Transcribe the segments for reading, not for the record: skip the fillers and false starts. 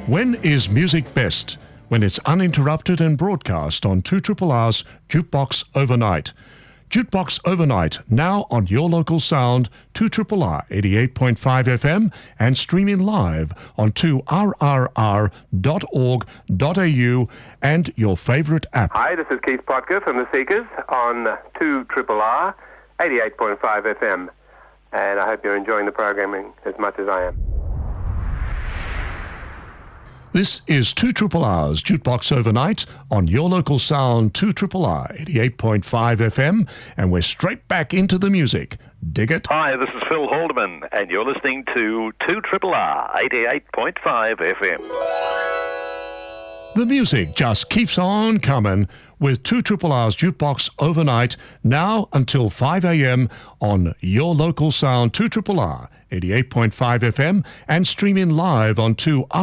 When is music best? When it's uninterrupted and broadcast on 2RRR's Jukebox Overnight. Jukebox Overnight, now on your local sound, 2RRR 88.5 FM and streaming live on 2rrr.org.au and your favourite app. Hi, this is Keith Potker from The Seekers on 2RRR 88.5 FM, and I hope you're enjoying the programming as much as I am. This is 2RRR's Jukebox Overnight on your local sound, 2RRR 88.5 FM, and we're straight back into the music. Dig it? Hi, this is Phil Haldeman, and you're listening to 2RRR 88.5 FM. The music just keeps on coming with 2RRR's Jukebox Overnight, now until 5 a.m. on your local sound, 2RRR 88.5 FM, and streaming live on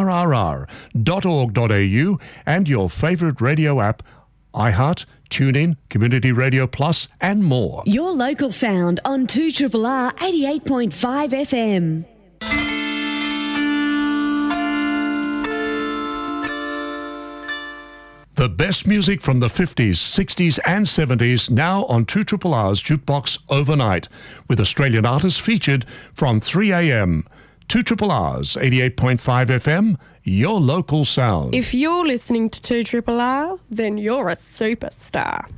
2rrr.org.au and your favourite radio app, iHeart, TuneIn, Community Radio Plus, and more. Your local sound on 2RRR 88.5 FM. The best music from the 50s, 60s and 70s now on 2RRR's Jukebox Overnight, with Australian artists featured from 3 a.m. 2RRR's 88.5 FM, your local sound. If you're listening to 2RRR, then you're a superstar.